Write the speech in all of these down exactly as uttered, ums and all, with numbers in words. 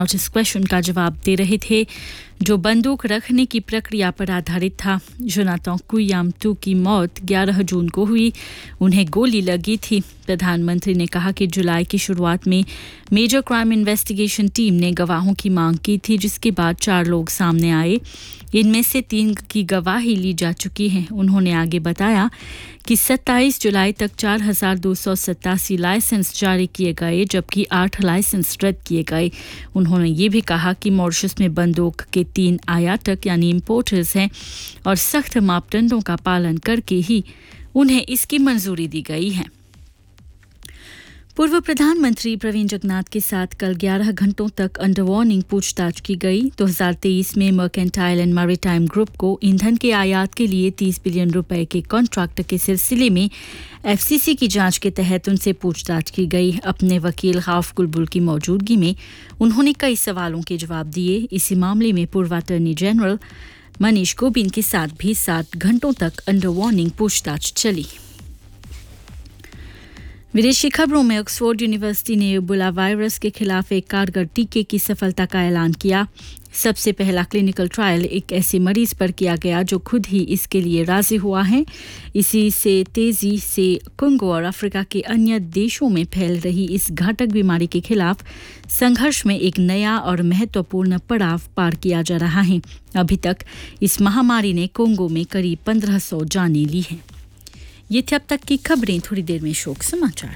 Notice question का जवाब दे रहे थे, जो बंदूक रखने की प्रक्रिया पर आधारित था। जोनाथन कुयामटू की मौत ग्यारह जून को हुई, उन्हें गोली लगी थी। प्रधानमंत्री ने कहा कि जुलाई की शुरुआत में मेजर क्राइम इन्वेस्टिगेशन टीम ने गवाहों की मांग की थी, जिसके बाद चार लोग सामने आए। इनमें से तीन की गवाही ली जा चुकी है। उन्होंने आगे बताया कि सत्ताईस जुलाई तक चार हज़ार दो सौ सत्तासी लाइसेंस जारी किए गए, जबकि आठ लाइसेंस रद्द किए गए। उन्होंने ये भी कहा कि मॉरिशस में बंदूक के तीन आयातक यानी इम्पोर्टर्स हैं और सख्त मापदंडों का पालन करके ही उन्हें इसकी मंजूरी दी गई है। पूर्व प्रधानमंत्री प्रवीण जगन्नाथ के साथ कल ग्यारह घंटों तक अंडर वार्निंग पूछताछ की गई। दो हज़ार तेईस में मर्केंटाइल एंड मैरीटाइम ग्रुप को ईंधन के आयात के लिए तीस बिलियन रुपए के कॉन्ट्रैक्ट के सिलसिले में एफसीसी की जांच के तहत उनसे पूछताछ की गई। अपने वकील खाफ गुलबुल की मौजूदगी में उन्होंने कई सवालों के जवाब दिए। इसी मामले में पूर्व अटॉर्नी जनरल मनीष गोबिन के साथ भी सात घंटों तक अंडर वार्निंग पूछताछ चली। विदेशी खबरों में ऑक्सफोर्ड यूनिवर्सिटी ने इबोला वायरस के खिलाफ एक कारगर टीके की सफलता का ऐलान किया। सबसे पहला क्लिनिकल ट्रायल एक ऐसे मरीज पर किया गया जो खुद ही इसके लिए राजी हुआ है। इसी से तेजी से कोंगो और अफ्रीका के अन्य देशों में फैल रही इस घातक बीमारी के खिलाफ संघर्ष में एक नया और महत्वपूर्ण पड़ाव पार किया जा रहा है। अभी तक इस महामारी ने कोंगो में करीब पंद्रह सौ जानें ली हैं। ये थी अब तक की खबरें। थोड़ी देर में शोक समाचार।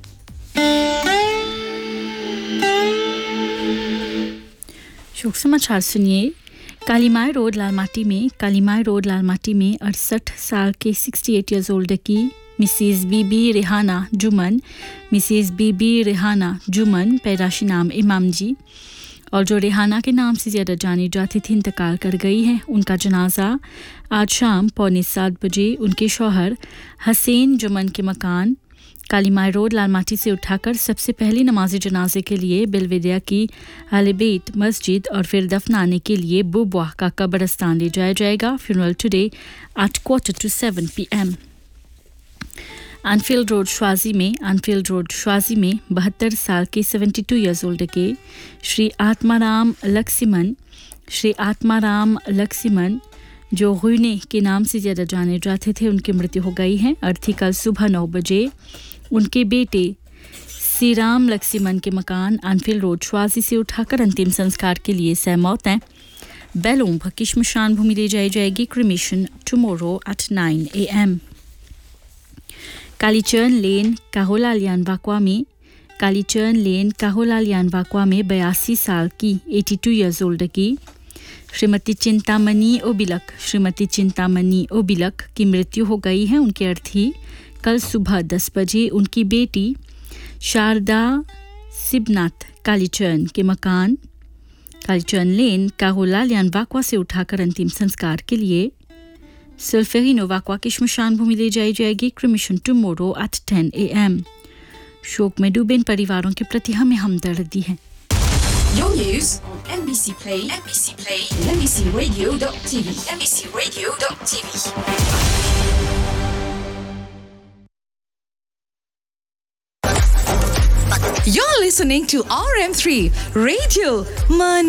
शोक समाचार सुनिए। कालीमाई रोड लालमाटी में कालीमाई रोड लालमाटी में अड़सठ साल के अड़सठ इयर्स ओल्ड की मिसेस बीबी रेहाना जुमन मिसेस बीबी रेहाना जुमन पैदाशी नाम इमाम जी और जो रेहाना के नाम से ज़्यादा जानी जाती थी, इंतकाल कर गई है। उनका जनाजा आज शाम पौने सात बजे उनके शौहर हसीन जुमन के मकान कालीमाई रोड लालमाटी से उठाकर सबसे पहली नमाज जनाजे के लिए बेलवेदिया की अहले-बेत मस्जिद और फिर दफनाने के लिए बुबवाह का कब्रिस्तान ले जाया जाएगा। Funeral today at quarter to seven P M. Enfield road श्वाजी में एनफील्ड रोड श्वाजी में बहत्तर साल के बहत्तर इयर्स ओल्ड के श्री आत्माराम लक्ष्मण श्री आत्माराम लक्ष्मण जो गुने के नाम से ज़्यादा जाने जाते थे, उनकी मृत्यु हो गई है। अर्थी कल सुबह नौ बजे उनके बेटे सीराम लक्ष्मण के मकान एनफील्ड रोड श्वाजी से उठाकर अंतिम संस्कार के लिए सहमौत हैं। बेलोंभ की श्मशान भूमि ले जाई जाएगी। Cremation tomorrow at nine A M. Kalicharan लेन काहोलालियान वाकवा में कालीचरण लेन काहोलालियान वाकवा में बयासी साल की बयासी इयर्स ओल्ड की श्रीमती चिंतामणि ओबिलक श्रीमती चिंतामणि ओबिलक की मृत्यु हो गई है। उनके अर्थी कल सुबह दस बजे उनकी बेटी शारदा सिबनाथ कालीचरण के मकान कालीचरण लेन काहोलालियान वाकवा से उठाकर अंतिम संस्कार के लिए सल्फेरिनो वाकवा की श्मशान भूमि ले जाई जाएगी। Cremation tomorrow at ten A M. शोक में डूबे इन परिवारों के प्रति हमें हमदर्दी है। Your news on M B C Play, M B C Play, M B C Radio dot T V, M B C Radio dot T V. You're listening to R M three Radio Man.